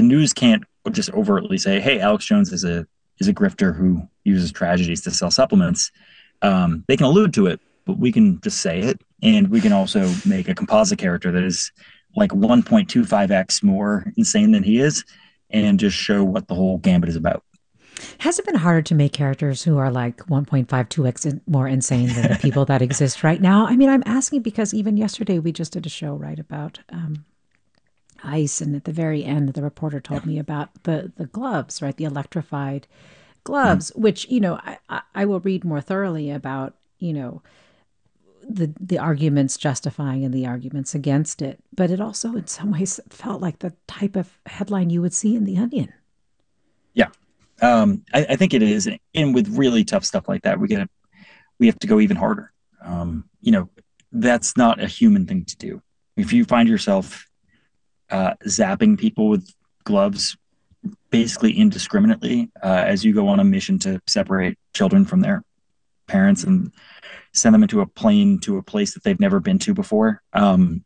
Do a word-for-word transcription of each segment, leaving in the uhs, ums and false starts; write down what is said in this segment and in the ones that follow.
news can't just overtly say, "Hey, Alex Jones is a is a grifter who uses tragedies to sell supplements." Um, they can allude to it, but we can just say it, and we can also make a composite character that is like one point two five x more insane than he is, and just show what the whole gambit is about. Has it been harder to make characters who are like one point five two x in, more insane than the people that exist right now? I mean, I'm asking because even yesterday we just did a show, right, about um, ice, and at the very end, the reporter Yeah. told me about the the gloves, right, the electrified Mhm. gloves, which you know I, I I will read more thoroughly about, you know, the the arguments justifying and the arguments against it, but it also in some ways felt like the type of headline you would see in the Onion. Yeah. Um, I, I think it is, and with really tough stuff like that, we get we have to go even harder. Um, you know, that's not a human thing to do. If you find yourself uh, zapping people with gloves basically indiscriminately uh, as you go on a mission to separate children from their parents and send them into a plane to a place that they've never been to before, um,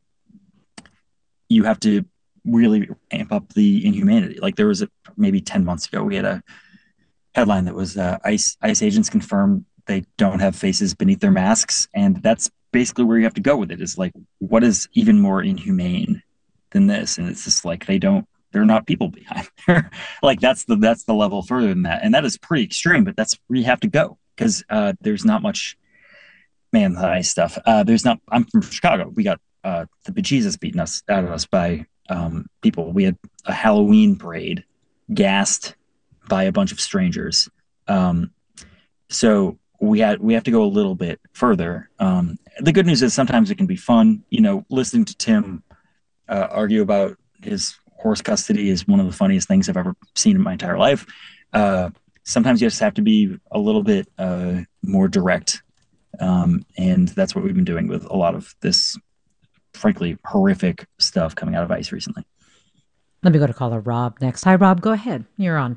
you have to really amp up the inhumanity. Like there was a, maybe ten months ago, we had a headline that was uh, ICE ICE agents confirm they don't have faces beneath their masks, and that's basically where you have to go with it. Is like, what is even more inhumane than this? And it's just like they don't. They're not people behind there. Like that's the that's the level further than that, and that is pretty extreme. But that's where you have to go because uh, there's not much man the ICE stuff. Uh, there's not. I'm from Chicago. We got uh, the bejesus beaten us out of us by um, people. We had a Halloween parade, gassed by a bunch of strangers. Um, so we had we have to go a little bit further. Um, the good news is sometimes it can be fun. You know, listening to Tim uh, argue about his horse custody is one of the funniest things I've ever seen in my entire life. Uh, sometimes you just have to be a little bit uh, more direct, um, and that's what we've been doing with a lot of this, frankly, horrific stuff coming out of ICE recently. Let me go to caller Rob next. Hi, Rob. Go ahead. You're on.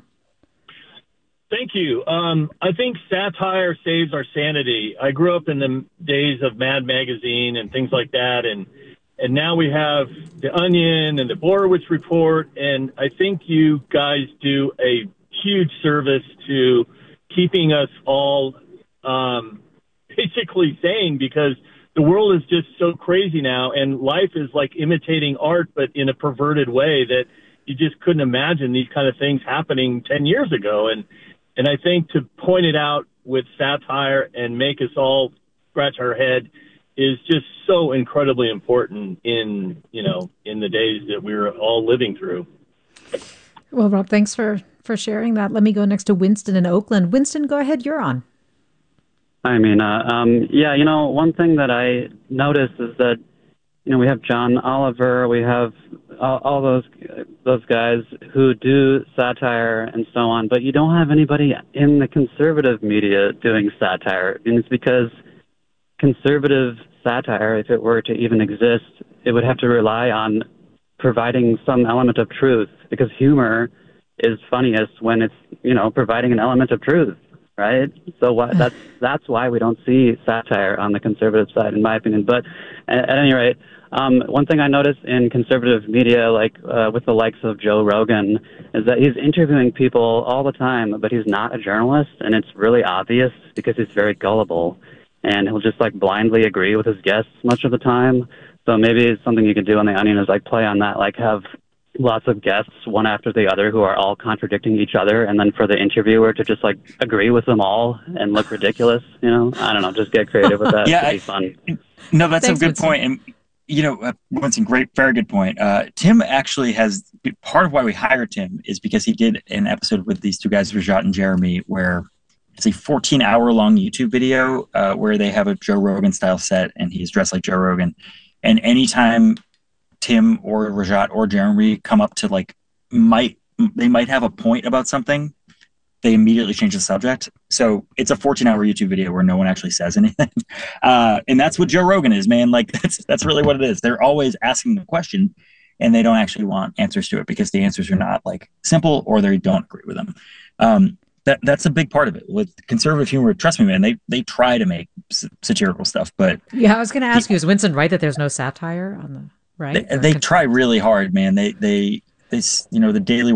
Thank you. Um, I think satire saves our sanity. I grew up in the days of Mad Magazine and things like that, and and now we have the Onion and the Borowitz Report, and I think you guys do a huge service to keeping us all um, basically sane because the world is just so crazy now, and life is like imitating art, but in a perverted way that you just couldn't imagine these kind of things happening ten years ago. And And I think to point it out with satire and make us all scratch our head is just so incredibly important in, you know, in the days that we're all living through. Well, Rob, thanks for for sharing that. Let me go next to Winston in Oakland. Winston, go ahead. You're on. I mean, uh, um, yeah, you know, one thing that I noticed is that, you know, we have John Oliver, we have all, all those those guys who do satire and so on, but you don't have anybody in the conservative media doing satire. And it's because conservative satire, if it were to even exist, it would have to rely on providing some element of truth, because humor is funniest when it's, you know, providing an element of truth, right? So what, that's that's why we don't see satire on the conservative side, in my opinion. But at, at any rate, um, one thing I noticed in conservative media, like uh, with the likes of Joe Rogan, is that he's interviewing people all the time, but he's not a journalist, and it's really obvious because he's very gullible, and he'll just like blindly agree with his guests much of the time. So maybe it's something you could do on the Onion is like play on that, like have lots of guests one after the other who are all contradicting each other, and then for the interviewer to just like agree with them all and look ridiculous, you know? I don't know, just get creative with that. Yeah, It'd be I, fun. no, that's Thanks, a good Winston. point. And you know, uh, Winston, great, very good point. Uh, Tim actually has part of why we hired Tim is because he did an episode with these two guys, Rajat and Jeremy, where it's a fourteen hour long YouTube video uh, where they have a Joe Rogan style set and he's dressed like Joe Rogan. And anytime Tim or Rajat or Jeremy come up to like might they might have a point about something, they immediately change the subject. So it's a fourteen hour YouTube video where no one actually says anything. Uh, and that's what Joe Rogan is, man. Like that's that's really what it is. They're always asking the question and they don't actually want answers to it because the answers are not like simple or they don't agree with them. Um, that that's a big part of it with conservative humor. Trust me, man, they they try to make satirical stuff, but Yeah, I was going to ask the, you, is Winston right that there's no satire on the they, right? Or they try really hard, man. They they they you know the Daily